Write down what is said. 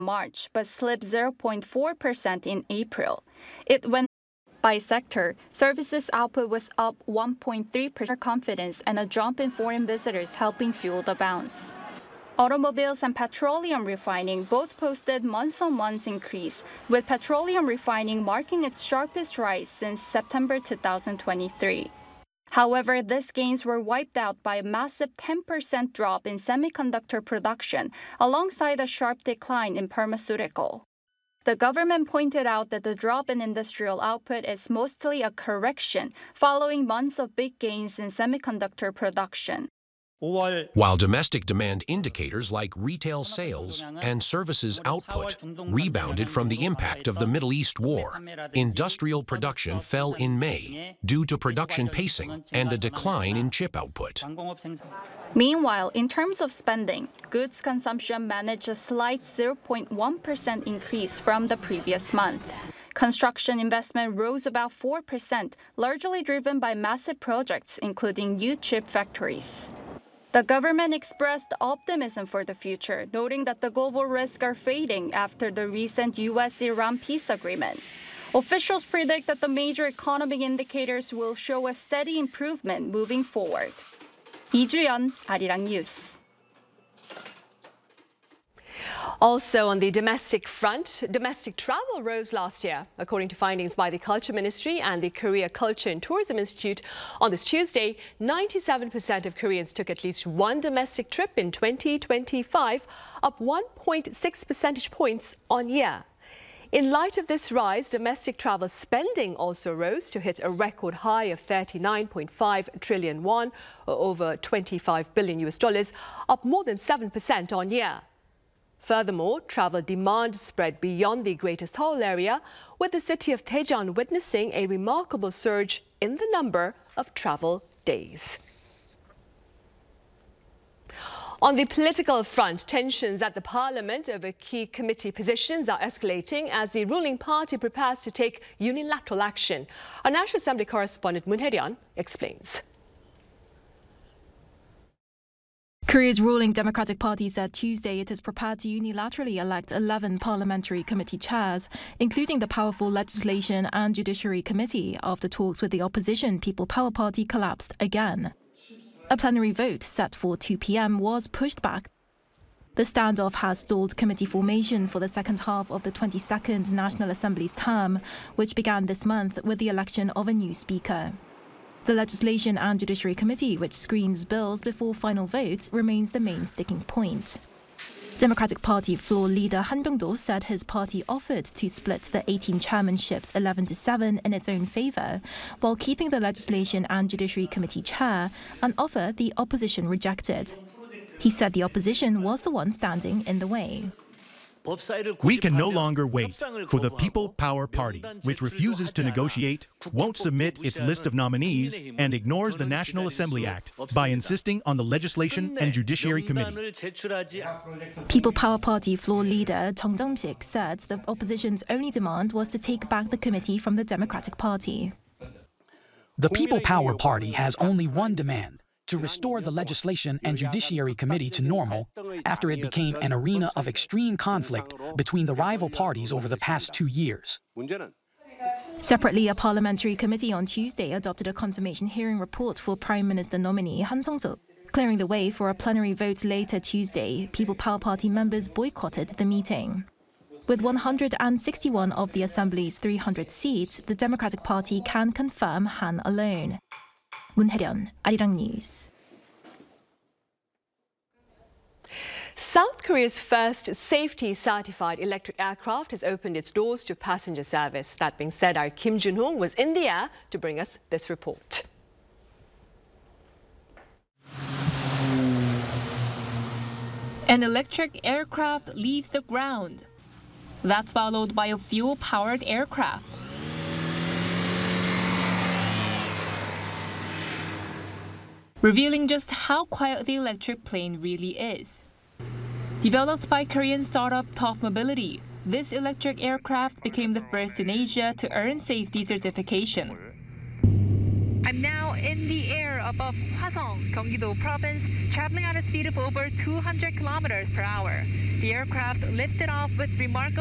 March, but slipped 0.4% in April. It went by sector. Services output was up 1.3%, confidence and a jump in foreign visitors helping fuel the bounce. Automobiles and petroleum refining both posted month-on-month increase, with petroleum refining marking its sharpest rise since September 2023. However, these gains were wiped out by a massive 10% drop in semiconductor production, alongside a sharp decline in pharmaceutical. The government pointed out that the drop in industrial output is mostly a correction following months of big gains in semiconductor production. While domestic demand indicators like retail sales and services output rebounded from the impact of the Middle East war, industrial production fell in May due to production pacing and a decline in chip output. Meanwhile, in terms of spending, goods consumption managed a slight 0.1% increase from the previous month. Construction investment rose about 4%, largely driven by massive projects, including new chip factories. The government expressed optimism for the future, noting that the global risks are fading after the recent U.S.-Iran peace agreement. Officials predict that the major economic indicators will show a steady improvement moving forward. Lee Ju-yeon, Arirang News. Also on the domestic front, domestic travel rose last year. According to findings by the Culture Ministry and the Korea Culture and Tourism Institute, on this Tuesday, 97% of Koreans took at least one domestic trip in 2025, up 1.6 percentage points on year. In light of this rise, domestic travel spending also rose to hit a record high of 39.5 trillion won, or over $25 billion, up more than 7% on year. Furthermore, travel demand spread beyond the Greater Seoul area, with the city of Daejeon witnessing a remarkable surge in the number of travel days. On the political front, tensions at the parliament over key committee positions are escalating as the ruling party prepares to take unilateral action. Our National Assembly correspondent Moon Hae-ryun explains. Korea's ruling Democratic Party said Tuesday it is prepared to unilaterally elect 11 parliamentary committee chairs, including the powerful Legislation and Judiciary Committee, after talks with the opposition People Power Party collapsed again. A plenary vote set for 2 p.m. was pushed back. The standoff has stalled committee formation for the second half of the 22nd National Assembly's term, which began this month with the election of a new speaker. The Legislation and Judiciary Committee, which screens bills before final votes, remains the main sticking point. Democratic Party floor leader Han Byung-do said his party offered to split the 18 chairmanships 11-7 in its own favor, while keeping the Legislation and Judiciary Committee chair, an offer the opposition rejected. He said the opposition was the one standing in the way. We can no longer wait for the People Power Party, which refuses to negotiate, won't submit its list of nominees, and ignores the National Assembly Act by insisting on the Legislation and Judiciary Committee. People Power Party floor leader Chung Dong-sik said the opposition's only demand was to take back the committee from the Democratic Party. The People Power Party has only one demand: to restore the Legislation and Judiciary Committee to normal after it became an arena of extreme conflict between the rival parties over the past 2 years. Separately, a parliamentary committee on Tuesday adopted a confirmation hearing report for Prime Minister nominee Han Song-suk. Clearing the way for a plenary vote later Tuesday, People Power Party members boycotted the meeting. With 161 of the Assembly's 300 seats, the Democratic Party can confirm Han alone. Moon Hae-ryun, Arirang News. South Korea's first safety-certified electric aircraft has opened its doors to passenger service. That being said, our Kim Jun-ho was in the air to bring us this report. An electric aircraft leaves the ground. That's followed by a fuel-powered aircraft. Revealing just how quiet the electric plane really is. Developed by Korean startup TOF Mobility, this electric aircraft became the first in Asia to earn safety certification. I'm now in the air above Hwasong, Gyeonggi-do Province, traveling at a speed of over 200 kilometers per hour. The aircraft lifted off with remarkable